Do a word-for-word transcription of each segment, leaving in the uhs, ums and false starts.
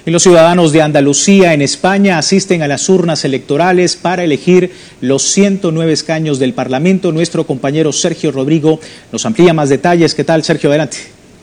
Y los ciudadanos de Andalucía, en España, asisten a las urnas electorales para elegir los ciento nueve escaños del Parlamento. Nuestro compañero Sergio Rodrigo nos amplía más detalles. ¿Qué tal, Sergio? Adelante.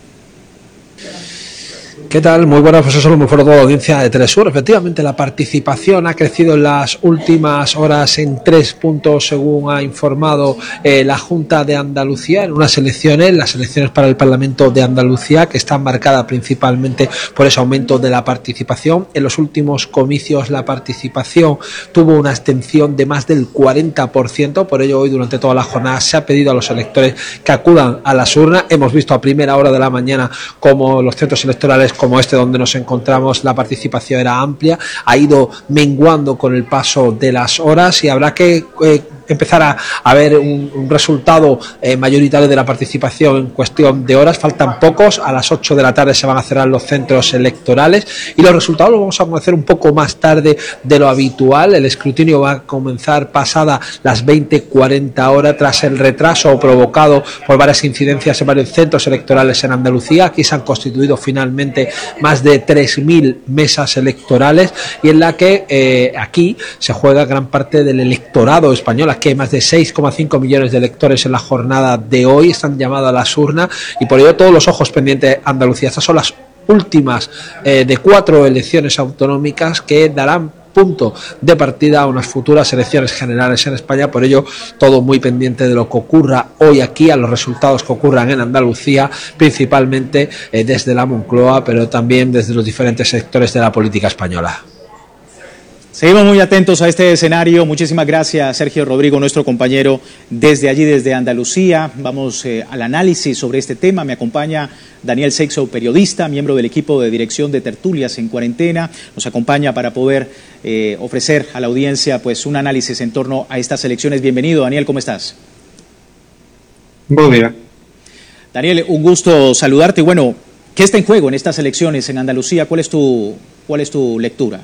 ¿Qué tal? Muy buenas, pues eso es muy fuerte de la audiencia de Telesur. Efectivamente, la participación ha crecido en las últimas horas en tres puntos, según ha informado eh, la Junta de Andalucía, en unas elecciones, las elecciones para el Parlamento de Andalucía, que están marcadas principalmente por ese aumento de la participación. En los últimos comicios la participación tuvo una abstención de más del cuarenta por ciento, por ello hoy durante toda la jornada se ha pedido a los electores que acudan a las urnas. Hemos visto a primera hora de la mañana como los centros electorales como este donde nos encontramos, la participación era amplia, ha ido menguando con el paso de las horas y habrá que eh, empezar a, a ver un, un resultado eh, mayoritario de la participación en cuestión de horas. Faltan pocos, a las ocho de la tarde se van a cerrar los centros electorales y los resultados los vamos a conocer un poco más tarde de lo habitual. El escrutinio va a comenzar pasada las veinte cuarenta horas tras el retraso provocado por varias incidencias en varios centros electorales en Andalucía. Aquí se han constituido finalmente más de tres mil mesas electorales y en la que eh, aquí se juega gran parte del electorado español. Aquí hay más de seis coma cinco millones de electores en la jornada de hoy, están llamados a las urnas y por ello todos los ojos pendientes de Andalucía. Estas son las últimas eh, de cuatro elecciones autonómicas que darán punto de partida a unas futuras elecciones generales en España. Por ello, todo muy pendiente de lo que ocurra hoy aquí, a los resultados que ocurran en Andalucía, principalmente eh, desde la Moncloa, pero también desde los diferentes sectores de la política española. Seguimos muy atentos a este escenario. Muchísimas gracias, Sergio Rodrigo, nuestro compañero desde allí, desde Andalucía. Vamos eh, al análisis sobre este tema. Me acompaña Daniel Seixo, periodista, miembro del equipo de dirección de Tertulias en Cuarentena. Nos acompaña para poder eh, ofrecer a la audiencia pues un análisis en torno a estas elecciones. Bienvenido, Daniel, ¿cómo estás? Buen día. Daniel, un gusto saludarte. Bueno, ¿qué está en juego en estas elecciones en Andalucía? ¿Cuál es tu, cuál es tu lectura?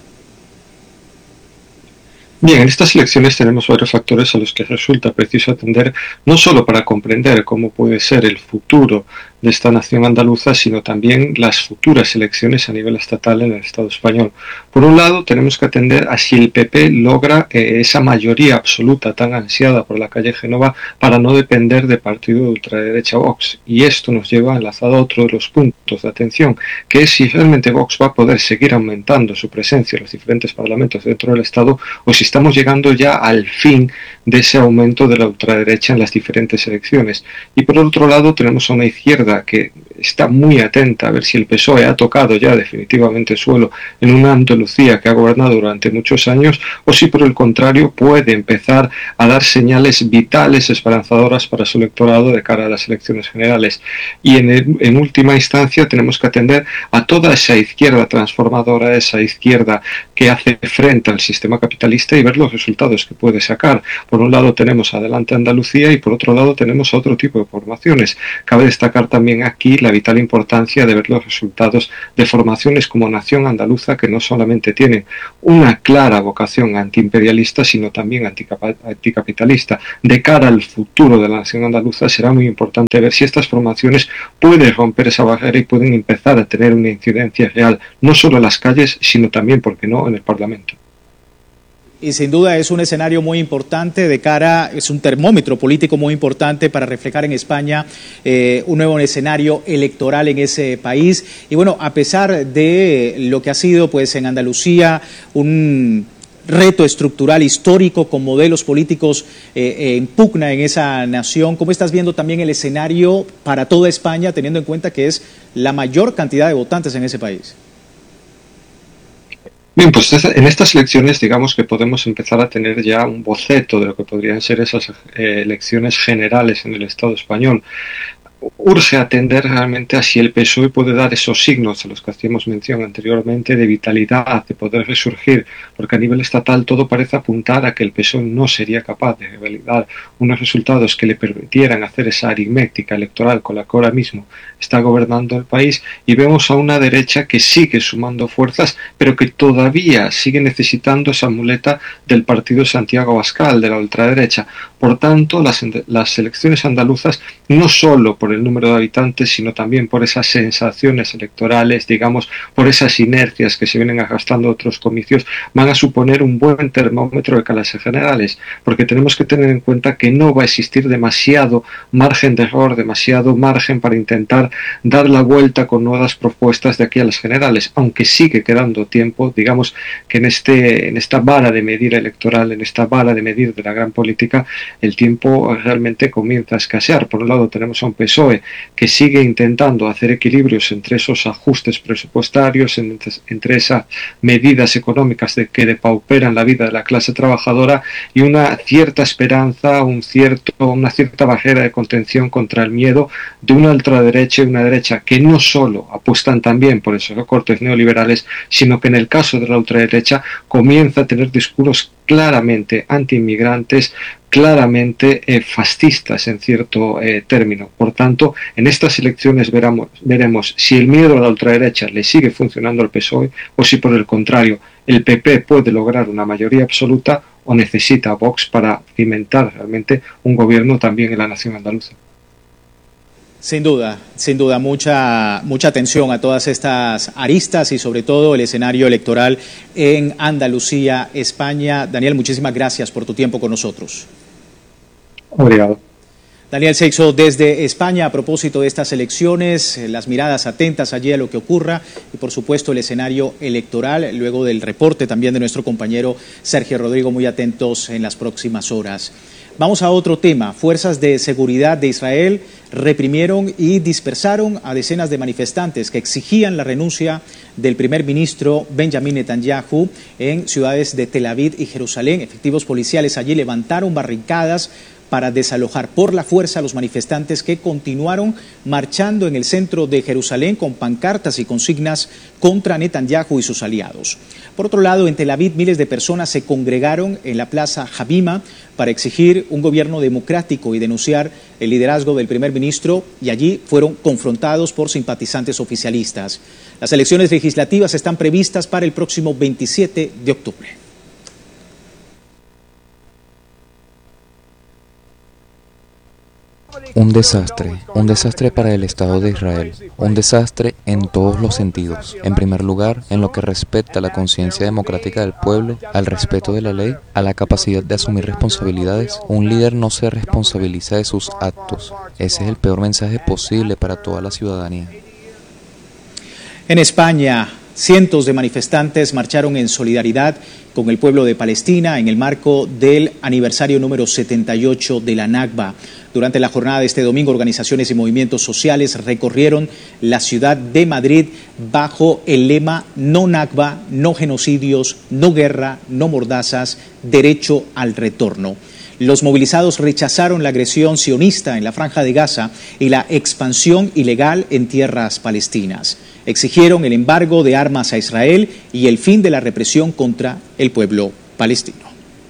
Bien, en estas elecciones tenemos varios factores a los que resulta preciso atender, no solo para comprender cómo puede ser el futuro de esta nación andaluza, sino también las futuras elecciones a nivel estatal en el Estado español. Por un lado, tenemos que atender a si el P P logra eh, esa mayoría absoluta tan ansiada por la calle Génova para no depender de partido de ultraderecha Vox. Y esto nos lleva enlazado a otro de los puntos de atención, que es si realmente Vox va a poder seguir aumentando su presencia en los diferentes parlamentos dentro del Estado o si estamos llegando ya al fin de ese aumento de la ultraderecha en las diferentes elecciones. Y por otro lado, tenemos a una izquierda que está muy atenta a ver si el P S O E ha tocado ya definitivamente suelo en una Andalucía que ha gobernado durante muchos años o si por el contrario puede empezar a dar señales vitales esperanzadoras para su electorado de cara a las elecciones generales. Y en, el, en última instancia tenemos que atender a toda esa izquierda transformadora, esa izquierda que hace frente al sistema capitalista y ver los resultados que puede sacar. Por un lado tenemos Adelante Andalucía y por otro lado tenemos a otro tipo de formaciones. Cabe destacar también aquí la vital importancia de ver los resultados de formaciones como Nación Andaluza, que no solamente tienen una clara vocación antiimperialista, sino también anticapitalista. De cara al futuro de la Nación Andaluza será muy importante ver si estas formaciones pueden romper esa barrera y pueden empezar a tener una incidencia real, no solo en las calles, sino también, ¿por qué no?, en el Parlamento. Y sin duda es un escenario muy importante de cara, es un termómetro político muy importante para reflejar en España eh, un nuevo escenario electoral en ese país. Y bueno, a pesar de lo que ha sido pues en Andalucía un reto estructural histórico con modelos políticos eh, en pugna en esa nación, ¿cómo estás viendo también el escenario para toda España, teniendo en cuenta que es la mayor cantidad de votantes en ese país? Bien, pues en estas elecciones digamos que podemos empezar a tener ya un boceto de lo que podrían ser esas eh, elecciones generales en el Estado español. urge atender realmente a si el P S O E puede dar esos signos a los que hacíamos mención anteriormente de vitalidad, de poder resurgir, porque a nivel estatal todo parece apuntar a que el P S O E no sería capaz de validar unos resultados que le permitieran hacer esa aritmética electoral con la que ahora mismo está gobernando el país, y vemos a una derecha que sigue sumando fuerzas, pero que todavía sigue necesitando esa muleta del partido Santiago Abascal, de la ultraderecha. Por tanto, las, las elecciones andaluzas, no solo por por el número de habitantes, sino también por esas sensaciones electorales, digamos, por esas inercias que se vienen arrastrando a otros comicios, van a suponer un buen termómetro de caras generales, porque tenemos que tener en cuenta que no va a existir demasiado margen de error, demasiado margen para intentar dar la vuelta con nuevas propuestas de aquí a las generales, aunque sigue quedando tiempo. Digamos que en, este, en esta vara de medir electoral, en esta vara de medir de la gran política, el tiempo realmente comienza a escasear. Por un lado tenemos a un P S O E que sigue intentando hacer equilibrios entre esos ajustes presupuestarios, entre, entre esas medidas económicas de que depauperan la vida de la clase trabajadora, y una cierta esperanza, un cierto, una cierta barrera de contención contra el miedo de una ultraderecha y una derecha que no solo apuestan también por esos recortes neoliberales, sino que en el caso de la ultraderecha comienza a tener discursos claramente antiinmigrantes, claramente eh, fascistas en cierto eh, término. Por tanto, en estas elecciones veramos, veremos si el miedo a la ultraderecha le sigue funcionando al P S O E o si por el contrario el P P puede lograr una mayoría absoluta o necesita a Vox para cimentar realmente un gobierno también en la nación andaluza. Sin duda, sin duda, mucha, mucha atención a todas estas aristas y sobre todo el escenario electoral en Andalucía, España. Daniel, muchísimas gracias por tu tiempo con nosotros. Obrigado. Daniel Seixo desde España a propósito de estas elecciones, las miradas atentas allí a lo que ocurra y por supuesto el escenario electoral, luego del reporte también de nuestro compañero Sergio Rodrigo, muy atentos en las próximas horas. Vamos a otro tema. Fuerzas de seguridad de Israel reprimieron y dispersaron a decenas de manifestantes que exigían la renuncia del primer ministro Benjamin Netanyahu en ciudades de Tel Aviv y Jerusalén. Efectivos policiales allí levantaron barricadas para desalojar por la fuerza a los manifestantes que continuaron marchando en el centro de Jerusalén con pancartas y consignas contra Netanyahu y sus aliados. Por otro lado, en Tel Aviv miles de personas se congregaron en la plaza Habima para exigir un gobierno democrático y denunciar el liderazgo del primer ministro, y allí fueron confrontados por simpatizantes oficialistas. Las elecciones legislativas están previstas para el próximo veintisiete de octubre. Un desastre, un desastre para el Estado de Israel, un desastre en todos los sentidos. En primer lugar, en lo que respecta a la conciencia democrática del pueblo, al respeto de la ley, a la capacidad de asumir responsabilidades. Un líder no se responsabiliza de sus actos. Ese es el peor mensaje posible para toda la ciudadanía. En España, cientos de manifestantes marcharon en solidaridad con el pueblo de Palestina en el marco del aniversario número setenta y ocho de la Nakba. Durante la jornada de este domingo, organizaciones y movimientos sociales recorrieron la ciudad de Madrid bajo el lema No Nakba, no genocidios, no guerra, no mordazas, derecho al retorno. Los movilizados rechazaron la agresión sionista en la Franja de Gaza y la expansión ilegal en tierras palestinas. Exigieron el embargo de armas a Israel y el fin de la represión contra el pueblo palestino.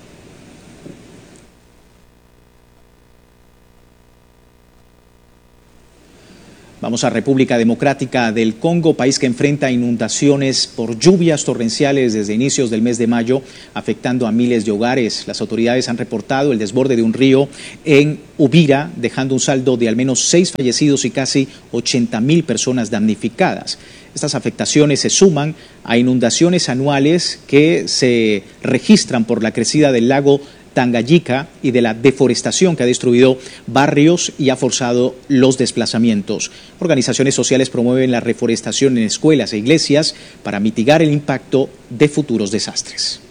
Vamos a República Democrática del Congo, país que enfrenta inundaciones por lluvias torrenciales desde inicios del mes de mayo, afectando a miles de hogares. Las autoridades han reportado el desborde de un río en Uvira, dejando un saldo de al menos seis fallecidos y casi ochenta mil personas damnificadas. Estas afectaciones se suman a inundaciones anuales que se registran por la crecida del lago Tanganyika y de la deforestación que ha destruido barrios y ha forzado los desplazamientos. Organizaciones sociales promueven la reforestación en escuelas e iglesias para mitigar el impacto de futuros desastres.